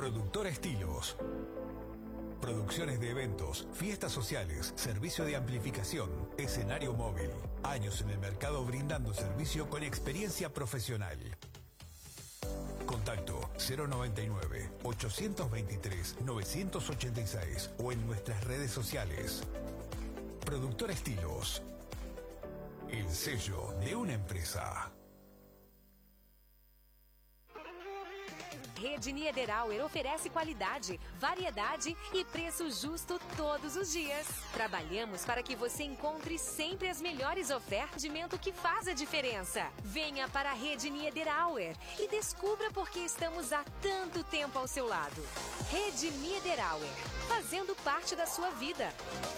Productora Estilos. Producciones de eventos, fiestas sociales, servicio de amplificación, escenario móvil. Años en el mercado brindando servicio con experiencia profesional. Contacto 099-823-986 o en nuestras redes sociales. Productora Estilos. El sello de una empresa. Rede Niederauer oferece qualidade, variedade e preço justo todos os dias. Trabalhamos para que você encontre sempre as melhores ofertas de rendimento que faz a diferença. Venha para a Rede Niederauer e descubra por que estamos há tanto tempo ao seu lado. Rede Niederauer, fazendo parte da sua vida.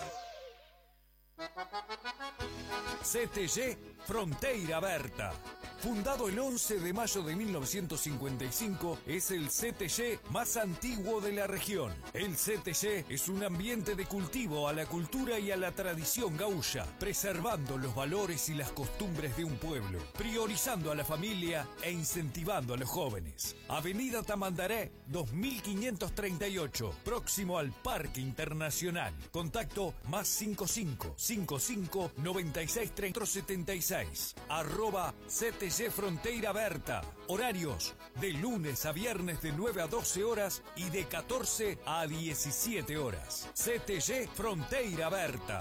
CTG Fronteira Aberta. Fundado el 11 de mayo de 1955, es el CTG más antiguo de la región. El CTG es un ambiente de cultivo a la cultura y a la tradición gaúcha, preservando los valores y las costumbres de un pueblo, priorizando a la familia e incentivando a los jóvenes. Avenida Tamandaré, 2538, próximo al Parque Internacional. Contacto +55 55 96 376. @CTG Fronteira Aberta. Horarios de lunes a viernes de 9 a 12 horas y de 14 a 17 horas. CTG Fronteira Aberta.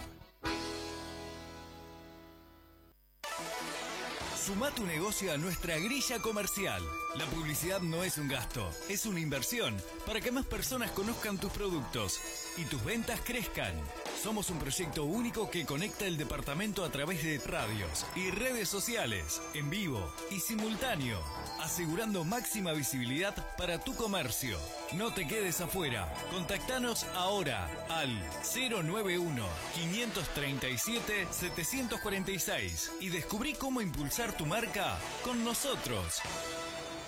Suma tu negocio a nuestra grilla comercial. La publicidad no es un gasto, es una inversión para que más personas conozcan tus productos y tus ventas crezcan. Somos un proyecto único que conecta el departamento a través de radios y redes sociales, en vivo y simultáneo, asegurando máxima visibilidad para tu comercio. No te quedes afuera. Contactanos ahora al 091-537-746 y descubrí cómo impulsar tu marca con nosotros.